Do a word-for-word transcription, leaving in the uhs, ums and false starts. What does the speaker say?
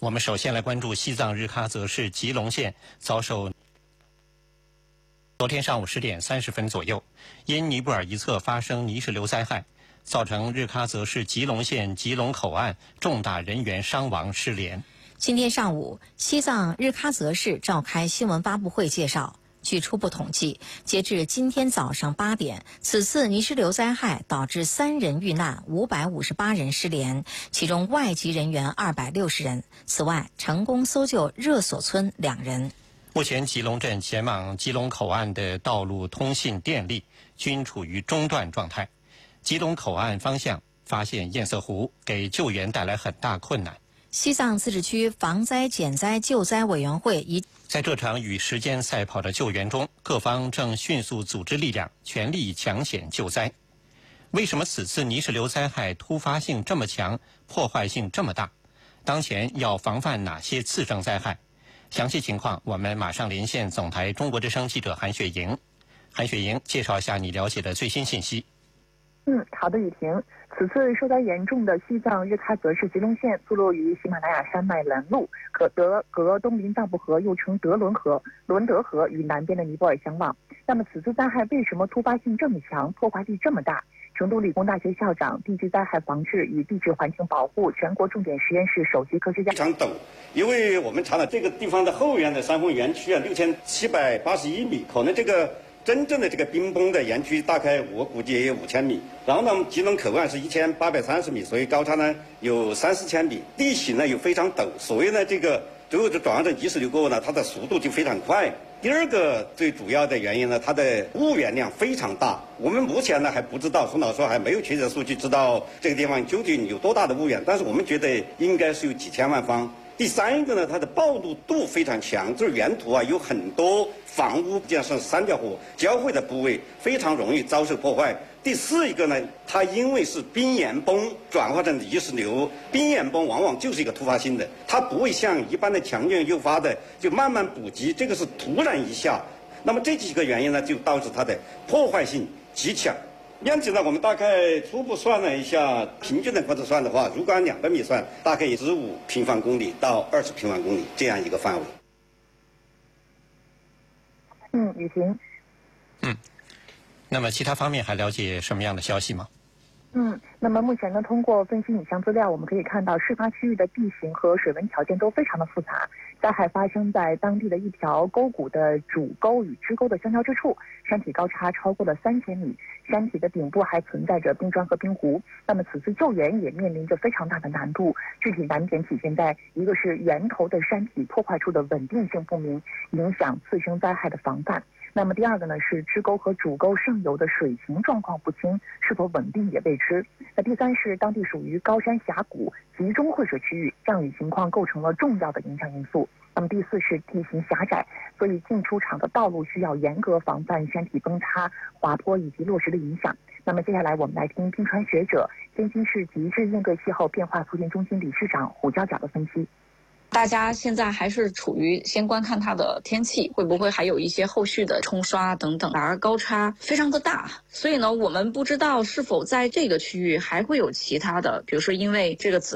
我们首先来关注西藏日喀则市吉隆县遭受昨天上午十点三十分左右，因尼泊尔一侧发生泥石流灾害，造成日喀则市吉隆县吉隆口岸重大人员伤亡失联。 今天上午，西藏日喀则市召开新闻发布会介绍，据初步统计，截至今天早上八点，此次泥石流灾害导致三人遇难，五百五十八人失联，其中外籍人员二百六十人。此外，成功搜救热所村两人。 目前，吉隆镇前往吉隆口岸的道路、通信、电力均处于中断状态。吉隆口岸方向发现堰塞湖，给救援带来很大困难。 西藏自治区防灾减灾救灾委员会已在这场与时间赛跑的救援中，各方正迅速组织力量，全力抢险救灾。为什么此次泥石流灾害突发性这么强，破坏性这么大？当前要防范哪些次生灾害？详细情况，我们马上连线总台中国之声记者韩雪莹。韩雪莹，介绍一下你了解的最新信息。 嗯，好的，雨婷。此次受灾严重的西藏日喀则市吉隆县，坐落于喜马拉雅山脉拦路，可德格东林藏布河又称德伦河、伦德河与南边的尼泊尔相望。那么此次灾害为什么突发性这么强，破坏力这么大？成都理工大学校长、地质灾害防治与地质环境保护全国重点实验室首席科学家。 非常陡，因为我们查了这个地方的后缘的山峰园区啊，六千七百八十一米，可能这个真正的这个冰崩的园区大概我估计也有五千米。然后呢，吉隆口岸是一千八百三十米，所以高差呢有三四千米，地形呢又非常陡，所以呢这个最后就转化成泥石流过后呢，它的速度就非常快。第二个最主要的原因呢，它的物源量非常大。我们目前呢还不知道，洪老师还没有确切数据知道这个地方究竟有多大的物源，但是我们觉得应该是有几千万方。第三一个呢，它的暴露度非常强，就是沿途啊有很多房屋，加上三条河交汇的部位，非常容易遭受破坏。第四一个呢，它因为是冰岩崩转化成泥石流，冰岩崩往往就是一个突发性的，它不会像一般的强震诱发的就慢慢补给，这个是突然一下。那么这几个原因呢，就导致它的破坏性极强。面积呢，我们大概初步算了一下，平均的或者算的话，如果按两百米算，大概十五平方公里到二十平方公里这样一个范围。 嗯，雨婷。 嗯，那么其他方面还了解什么样的消息吗？ 嗯，那么目前呢，通过分析影像资料，我们可以看到事发区域的地形和水文条件都非常的复杂。灾害发生在当地的一条沟谷的主沟与支沟的相交之处，山体高差超过了三千米，山体的顶部还存在着冰砖和冰湖。那么此次救援也面临着非常大的难度，具体难点体现在一个是源头的山体破坏处的稳定性不明，影响次生灾害的防范。那么第二个呢，是支沟和主沟上游的水情状况不清，是否稳定也未知。那第三是当地属于高山峡谷集中汇水区域，降雨情况构成了重要的影响因素。那么第四是地形狭窄，所以进出场的道路需要严格防范山体崩塌、滑坡以及落石的影响。那么接下来我们来听冰川学者、天津市极致应对气候变化促进中心理事长胡娇娇的分析。 大家现在还是处于先观看它的天气，会不会还有一些后续的冲刷等等，而高差非常的大，所以呢，我们不知道是否在这个区域还会有其他的，比如说因为这个子